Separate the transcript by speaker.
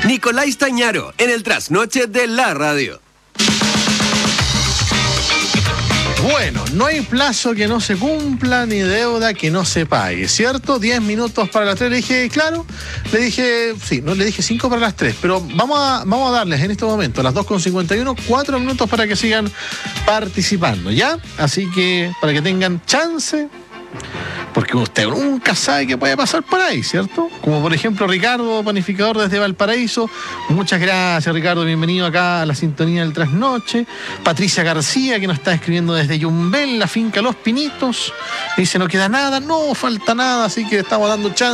Speaker 1: Nicolás Tañaro, en el trasnoche de la radio.
Speaker 2: Bueno, no hay plazo que no se cumpla ni deuda que no se pague, ¿cierto? 10 minutos para las 3, le dije, claro, le dije, sí, no le dije 5 para las 3, pero vamos a darles en este momento, a las 2:51, 4 minutos para que sigan participando, ¿ya? Así que, para que tengan chance, porque usted nunca sabe qué puede pasar por ahí, ¿cierto? Como por ejemplo Ricardo, panificador desde Valparaíso. Muchas gracias, Ricardo, bienvenido acá a la sintonía del trasnoche. Patricia García, que nos está escribiendo desde Yumbel, la finca Los Pinitos. Dice, no queda nada, no falta nada, así que estamos dando chance.